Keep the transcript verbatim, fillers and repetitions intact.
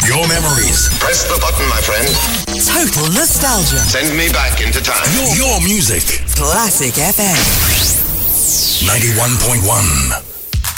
your memories. Press the button, my friend. Total nostalgia. Send me back into time. Your, your music. Classic F M. ninety-one point one.